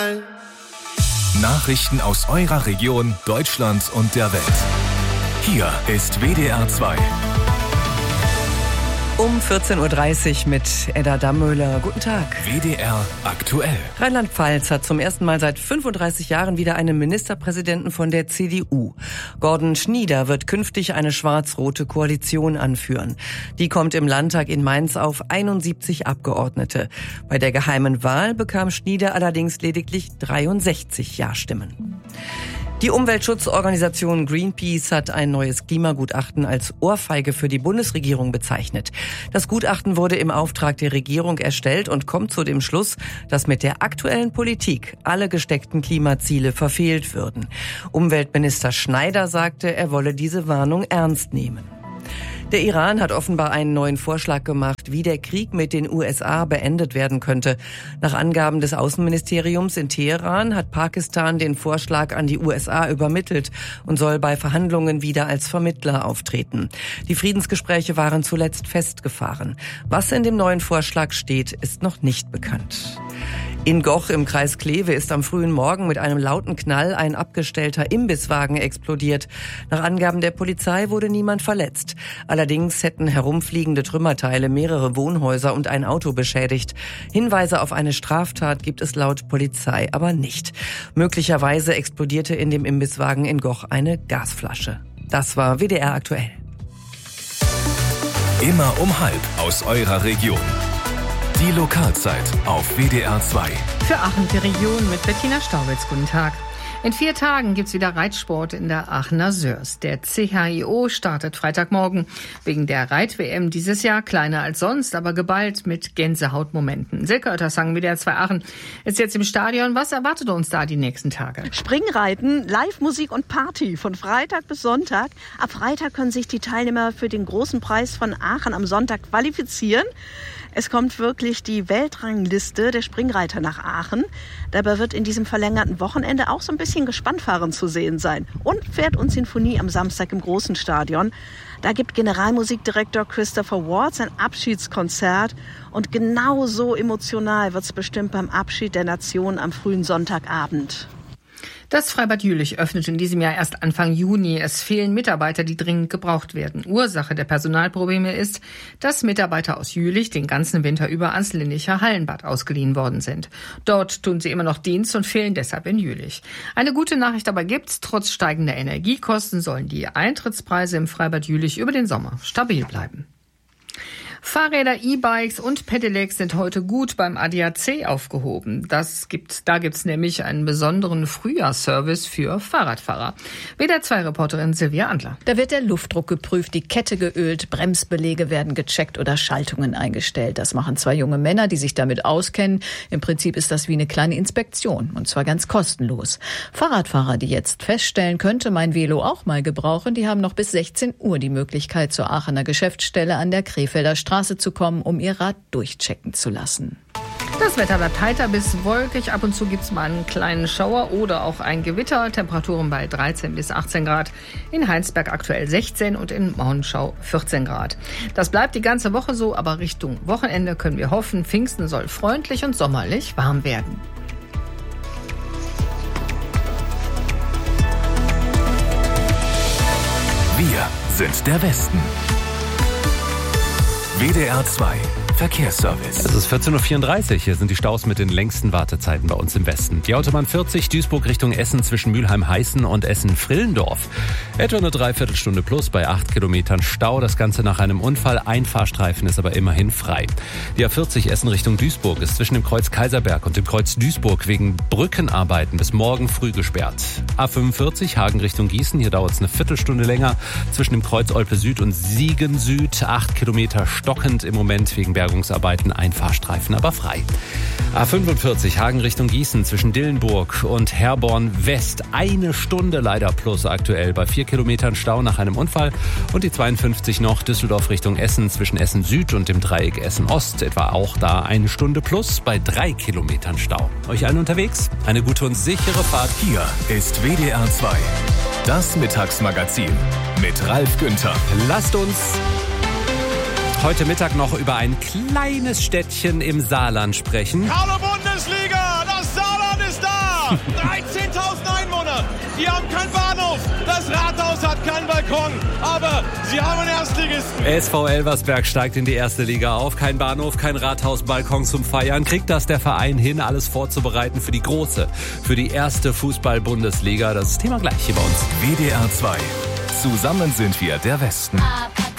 Nachrichten aus eurer Region, Deutschland und der Welt. Hier ist WDR 2. Um 14.30 Uhr mit Edda Dammöhler. Guten Tag. WDR aktuell. Rheinland-Pfalz hat zum ersten Mal seit 35 Jahren wieder einen Ministerpräsidenten von der CDU. Gordon Schnieder wird künftig eine schwarz-rote Koalition anführen. Die kommt im Landtag in Mainz auf 71 Abgeordnete. Bei der geheimen Wahl bekam Schnieder allerdings lediglich 63 Ja-Stimmen. Die Umweltschutzorganisation Greenpeace hat ein neues Klimagutachten als Ohrfeige für die Bundesregierung bezeichnet. Das Gutachten wurde im Auftrag der Regierung erstellt und kommt zu dem Schluss, dass mit der aktuellen Politik alle gesteckten Klimaziele verfehlt würden. Umweltminister Schneider sagte, er wolle diese Warnung ernst nehmen. Der Iran hat offenbar einen neuen Vorschlag gemacht, wie der Krieg mit den USA beendet werden könnte. Nach Angaben des Außenministeriums in Teheran hat Pakistan den Vorschlag an die USA übermittelt und soll bei Verhandlungen wieder als Vermittler auftreten. Die Friedensgespräche waren zuletzt festgefahren. Was in dem neuen Vorschlag steht, ist noch nicht bekannt. In Goch im Kreis Kleve ist am frühen Morgen mit einem lauten Knall ein abgestellter Imbisswagen explodiert. Nach Angaben der Polizei wurde niemand verletzt. Allerdings hätten herumfliegende Trümmerteile mehrere Wohnhäuser und ein Auto beschädigt. Hinweise auf eine Straftat gibt es laut Polizei aber nicht. Möglicherweise explodierte in dem Imbisswagen in Goch eine Gasflasche. Das war WDR aktuell. Immer um 12:30 aus eurer Region. Die Lokalzeit auf WDR 2. Für Aachen die Region mit Bettina Staubitz. Guten Tag. In 4 Tagen gibt's wieder Reitsport in der Aachener Sörs. Der CHIO startet Freitagmorgen. Wegen der Reit-WM dieses Jahr kleiner als sonst, aber geballt mit Gänsehautmomenten. Silke Oettersang, WDR 2 Aachen, ist jetzt im Stadion. Was erwartet uns da die nächsten Tage? Springreiten, Live-Musik und Party von Freitag bis Sonntag. Ab Freitag können sich die Teilnehmer für den großen Preis von Aachen am Sonntag qualifizieren. Es kommt wirklich die Weltrangliste der Springreiter nach Aachen. Dabei wird in diesem verlängerten Wochenende auch so ein bisschen Gespannfahren zu sehen sein. Und Pferd und Sinfonie am Samstag im großen Stadion. Da gibt Generalmusikdirektor Christopher Ward sein Abschiedskonzert. Und genauso emotional wird es bestimmt beim Abschied der Nation am frühen Sonntagabend. Das Freibad Jülich öffnet in diesem Jahr erst Anfang Juni. Es fehlen Mitarbeiter, die dringend gebraucht werden. Ursache der Personalprobleme ist, dass Mitarbeiter aus Jülich den ganzen Winter über ans Linnicher Hallenbad ausgeliehen worden sind. Dort tun sie immer noch Dienst und fehlen deshalb in Jülich. Eine gute Nachricht aber gibt's. Trotz steigender Energiekosten sollen die Eintrittspreise im Freibad Jülich über den Sommer stabil bleiben. Fahrräder, E-Bikes und Pedelecs sind heute gut beim ADAC aufgehoben. Da gibt's nämlich einen besonderen Frühjahrsservice für Fahrradfahrer. WDR 2-Reporterin Silvia Andler. Da wird der Luftdruck geprüft, die Kette geölt, Bremsbeläge werden gecheckt oder Schaltungen eingestellt. Das machen 2 junge Männer, die sich damit auskennen. Im Prinzip ist das wie eine kleine Inspektion und zwar ganz kostenlos. Fahrradfahrer, die jetzt feststellen, könnte mein Velo auch mal gebrauchen, die haben noch bis 16 Uhr die Möglichkeit, zur Aachener Geschäftsstelle an der Krefelder Straße zu kommen, um ihr Rad durchchecken zu lassen. Das Wetter bleibt heiter bis wolkig. Ab und zu gibt's mal einen kleinen Schauer oder auch ein Gewitter. Temperaturen bei 13 bis 18 Grad. In Heinsberg aktuell 16 und in Maunschau 14 Grad. Das bleibt die ganze Woche so, aber Richtung Wochenende können wir hoffen, Pfingsten soll freundlich und sommerlich warm werden. Wir sind der Westen. WDR 2 Verkehrsservice. Es ist 14.34 Uhr. Hier sind die Staus mit den längsten Wartezeiten bei uns im Westen. Die Autobahn 40 Duisburg Richtung Essen zwischen Mülheim-Heißen und Essen-Frillendorf. Etwa eine Dreiviertelstunde plus bei 8 Kilometern Stau. Das Ganze nach einem Unfall. Ein Fahrstreifen ist aber immerhin frei. Die A40 Essen Richtung Duisburg ist zwischen dem Kreuz Kaiserberg und dem Kreuz Duisburg wegen Brückenarbeiten bis morgen früh gesperrt. A45 Hagen Richtung Gießen. Hier dauert es eine Viertelstunde länger. Zwischen dem Kreuz Olpe Süd und Siegen Süd. 8 Kilometer stockend im Moment wegen Bergungsarbeiten, ein Fahrstreifen aber frei. A45 Hagen Richtung Gießen zwischen Dillenburg und Herborn West. 1 Stunde leider plus aktuell bei 4 Kilometern Stau nach einem Unfall. Und die 52 noch Düsseldorf Richtung Essen zwischen Essen Süd und dem Dreieck Essen Ost. Etwa auch da 1 Stunde plus bei 3 Kilometern Stau. Euch allen unterwegs? Eine gute und sichere Fahrt. Hier ist WDR 2. Das Mittagsmagazin mit Ralf Günther. Lasst uns heute Mittag noch über ein kleines Städtchen im Saarland sprechen. Hallo Bundesliga, das Saarland ist da! 13.000 Einwohner. Die haben keinen Bahnhof. Das Rathaus hat keinen Balkon. Aber sie haben einen Erstligisten. SV Elversberg steigt in die erste Liga auf. Kein Bahnhof, kein Rathaus, Balkon zum Feiern. Kriegt das der Verein hin, alles vorzubereiten für die große, für die erste Fußball-Bundesliga? Das Thema gleich hier bei uns. WDR 2. Zusammen sind wir der Westen.